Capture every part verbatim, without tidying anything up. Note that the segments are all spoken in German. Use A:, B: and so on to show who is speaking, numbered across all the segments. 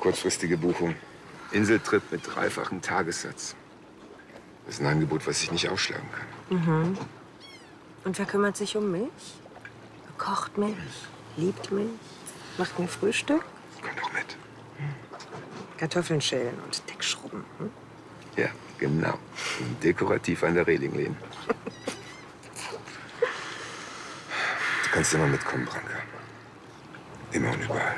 A: Kurzfristige Buchung. Inseltrip mit dreifachem Tagessatz. Das ist ein Angebot, was ich nicht ausschlagen kann.
B: Mhm. Und wer kümmert sich um mich? Kocht mich, liebt mich, macht mir Frühstück?
A: Komm doch mit.
B: Kartoffeln schälen und Deckschrubben. Hm?
A: Ja, genau. Und dekorativ an der Reling lehnen. Du kannst immer mitkommen, Branka. Immer und überall.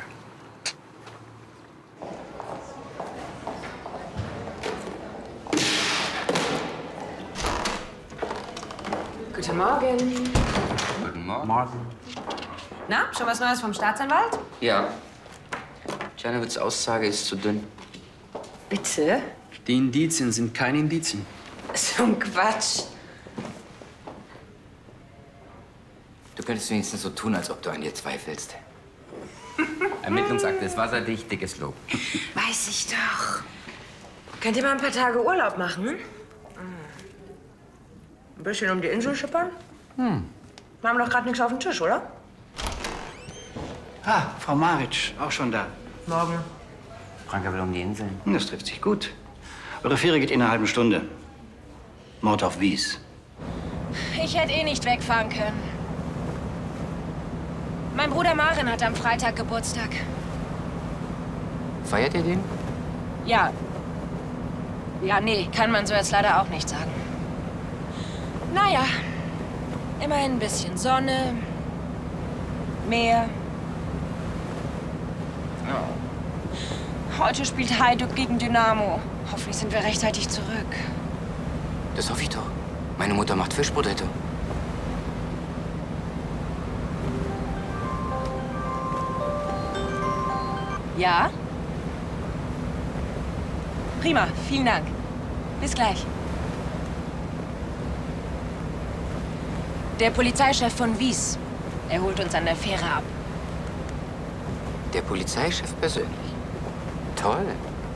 B: Guten Morgen.
C: Guten Morgen.
D: Morgen.
B: Na, schon was Neues vom Staatsanwalt?
C: Ja. Janowitz' Aussage ist zu dünn.
B: Bitte?
D: Die Indizien sind keine Indizien.
B: So ein Quatsch.
C: Du könntest wenigstens so tun, als ob du an dir zweifelst. Ermittlungsakte ist wasserdicht, dickes Lob.
B: Weiß ich doch. Könnt ihr mal ein paar Tage Urlaub machen? Hm? Ein bisschen um die Insel schippern?
D: Hm.
B: Wir haben doch gerade nichts auf dem Tisch, oder?
E: Ah, Frau Maric, auch schon da.
B: Morgen.
C: Branka will um die Inseln.
E: Hm, das trifft sich gut. Eure Fähre geht in einer halben Stunde. Mord auf Wies.
F: Ich hätte eh nicht wegfahren können. Mein Bruder Marin hat am Freitag Geburtstag.
C: Feiert ihr den?
F: Ja. Ja, nee, kann man so jetzt leider auch nicht sagen. Naja, immerhin ein bisschen Sonne, Meer. Oh. Heute spielt Hajduk gegen Dynamo. Hoffentlich sind wir rechtzeitig zurück.
C: Das hoffe ich doch. Meine Mutter macht Fischbrotette.
F: Ja? Prima, vielen Dank. Bis gleich. Der Polizeichef von Wies. Er holt uns an der Fähre ab.
C: Der Polizeichef persönlich? Toll.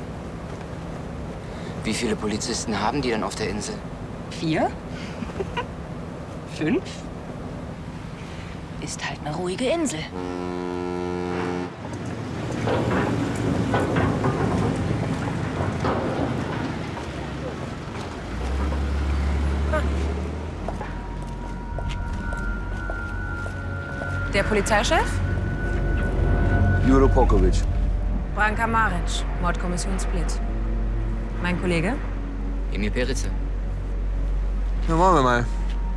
C: Wie viele Polizisten haben die denn auf der Insel?
F: Vier? Fünf? Ist halt eine ruhige Insel.
B: Der Polizeichef?
G: Juro Pokovic.
B: Branka Maric, Mordkommission Split. Mein Kollege?
C: Emil Perica.
G: Na, wollen wir mal.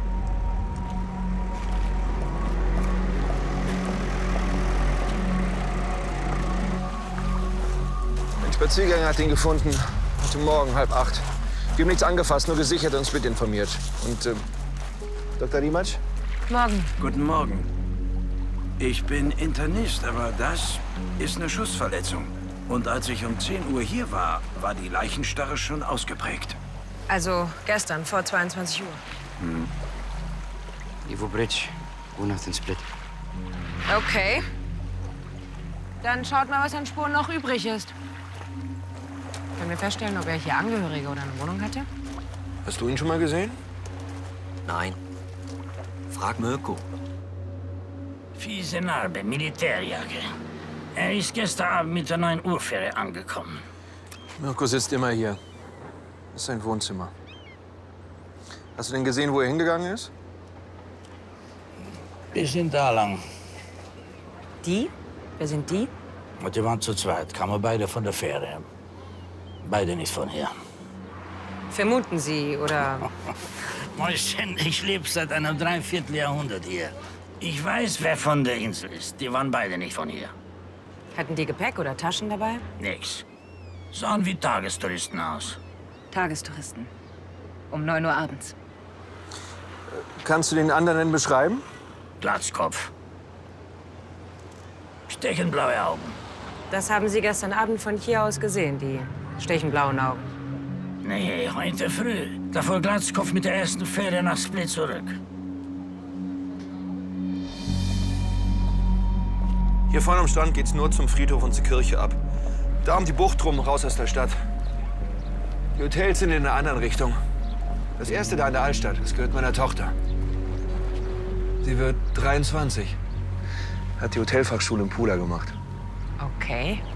G: Ein Spaziergänger hat ihn gefunden. Heute Morgen, halb acht. Wir haben nichts angefasst, nur gesichert und Split informiert. Und, äh, Doktor Rimac?
B: Morgen.
H: Guten Morgen. Ich bin Internist, aber das ist eine Schussverletzung. Und als ich um zehn Uhr hier war, war die Leichenstarre schon ausgeprägt.
B: Also gestern, vor zweiundzwanzig Uhr.
H: Hm.
C: Ivo Bridge, Wohnhaft in Split.
B: Okay. Dann schaut mal, was an Spuren noch übrig ist. Können wir feststellen, ob er hier Angehörige oder eine Wohnung hatte?
G: Hast du ihn schon mal gesehen?
I: Nein. Frag Mirko.
J: Fiese Narbe, Militärjacke. Er ist gestern Abend mit der neun Uhr Fähre angekommen.
G: Mirko sitzt immer hier. Das ist sein Wohnzimmer. Hast du denn gesehen, wo er hingegangen ist?
J: Wir sind da lang.
B: Die? Wer sind die?
J: Und die waren zu zweit, kamen beide von der Fähre. Beide nicht von hier.
B: Vermuten Sie, oder?
J: Mäuschen, ich lebe seit einem Dreivierteljahrhundert hier. Ich weiß, wer von der Insel ist. Die waren beide nicht von hier.
B: Hatten die Gepäck oder Taschen dabei?
J: Nix. Sahen wie Tagestouristen aus.
F: Tagestouristen. Um neun Uhr abends.
G: Kannst du den anderen denn beschreiben?
J: Glatzkopf. Stechenblaue Augen.
B: Das haben Sie gestern Abend von hier aus gesehen, die stechenblauen Augen.
J: Nee, heute früh. Da fuhr Glatzkopf mit der ersten Fähre nach Split zurück.
G: Hier vorne am Strand geht's nur zum Friedhof und zur Kirche ab. Da um die Bucht rum, raus aus der Stadt. Die Hotels sind in einer anderen Richtung. Das erste da in der Altstadt, das gehört meiner Tochter. Sie wird dreiundzwanzig. Hat die Hotelfachschule in Pula gemacht.
B: Okay.